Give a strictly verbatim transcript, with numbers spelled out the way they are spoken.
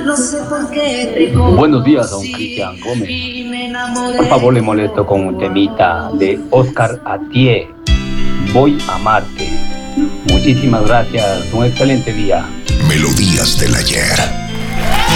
Buenos días, don Cristian Gómez. Por favor, le molesto con un temita de Oscar Atié, Voy a Marte. Muchísimas gracias, un excelente día. Melodías del ayer.